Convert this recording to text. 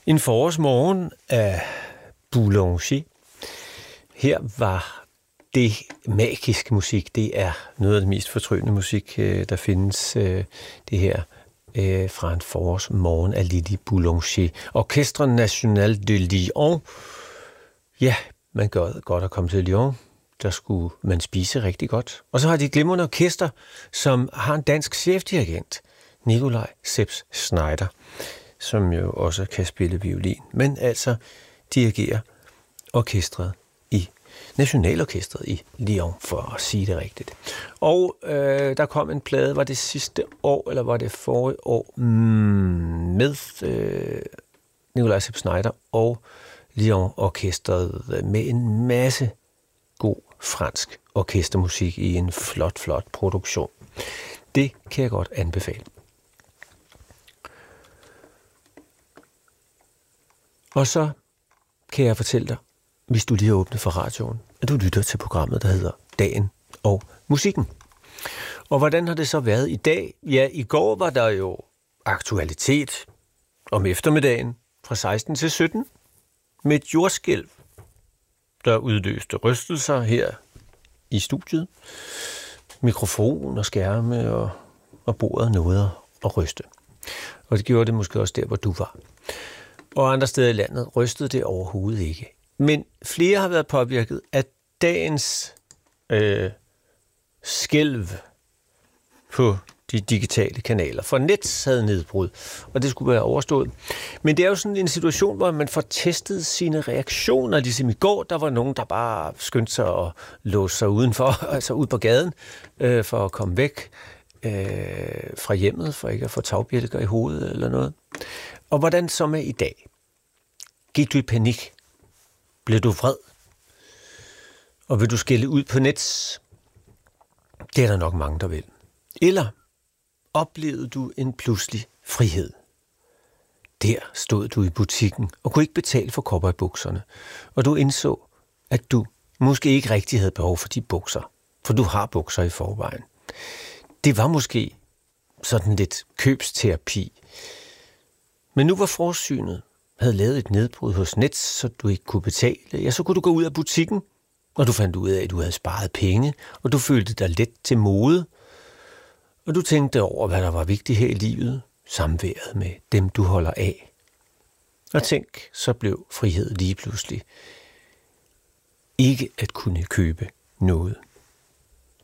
En forårsmorgen af Boulanger. Her var det magisk musik. Det er noget af det mest fortryllende musik, der findes. Det her fra en forårsmorgen af Lili Boulanger. Orchestre National de Lyon. Ja, man gør godt at komme til Lyon. Der skulle man spise rigtig godt. Og så har de et glimrende orkester, som har en dansk chefdirigent, Nikolaj Seps Schneider, som jo også kan spille violin, men altså dirigerer orkestret i Nationalorkestret i Lyon, for at sige det rigtigt. Og der kom en plade, var det sidste år, eller var det forrige år, med Nikolaj Seps Schneider og Lyon-orkestret med en masse god fransk orkestermusik i en flot, flot produktion. Det kan jeg godt anbefale. Og så kan jeg fortælle dig, hvis du lige har åbnet for radioen, at du lytter til programmet, der hedder Dagen og Musikken. Og hvordan har det så været i dag? Ja, i går var der jo aktualitet om eftermiddagen fra 16 til 17 med et jordskælv, der udløste rystelser her i studiet. Mikrofon og skærme og bordet nåede at ryste. Og det gjorde det måske også der, hvor du var. Og andre steder i landet rystede det overhovedet ikke. Men flere har været påvirket af dagens skælv på de digitale kanaler. For Nets havde nedbrud, og det skulle være overstået. Men det er jo sådan en situation, hvor man får testet sine reaktioner. Ligesom i går, der var nogen, der bare skyndte sig at låse sig udenfor, altså ud på gaden, for at komme væk fra hjemmet, for ikke at få tagbjælker i hovedet eller noget. Og hvordan så med i dag? Gik du i panik? Blev du vred? Og vil du skælde ud på Nets? Det er der nok mange, der vil. Eller oplevede du en pludselig frihed? Der stod du i butikken og kunne ikke betale for cowboybukserne. Og du indså, at du måske ikke rigtig havde behov for de bukser. For du har bukser i forvejen. Det var måske sådan lidt købsterapi. Men nu var forsynet havde lavet et nedbrud hos Nets, så du ikke kunne betale, ja, så kunne du gå ud af butikken, og du fandt ud af, at du havde sparet penge, og du følte dig let til mode, og du tænkte over, hvad der var vigtigt her i livet, samværet med dem, du holder af. Og tænk, så blev frihed lige pludselig ikke at kunne købe noget.